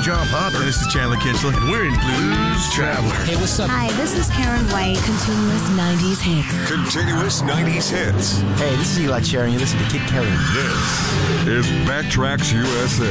John Popper. This is Chandler Kitchler, and we're in Blues Traveler. Hey, what's up? Hi, this is Karen White. Continuous 90s hits. Continuous 90s hits. Hey, this is Eli Cherry, and you listen to Kid Kelly. This is Backtracks USA.